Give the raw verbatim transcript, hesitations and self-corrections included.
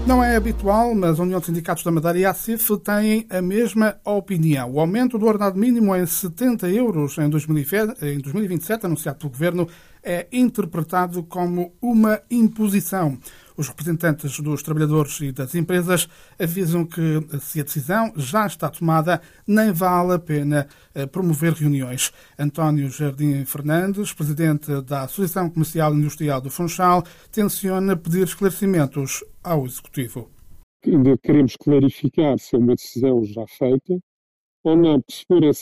Não é habitual, mas a União de Sindicatos da Madeira e a ACIF têm a mesma opinião. O aumento do ordenado mínimo em setenta euros em dois mil e vinte e sete, anunciado pelo Governo, é interpretado como uma imposição. Os representantes dos trabalhadores e das empresas avisam que, se a decisão já está tomada, nem vale a pena promover reuniões. António Jardim Fernandes, presidente da Associação Comercial e Industrial do Funchal, tenciona pedir esclarecimentos ao Executivo. Ainda queremos clarificar se é uma decisão já feita ou não, se for essa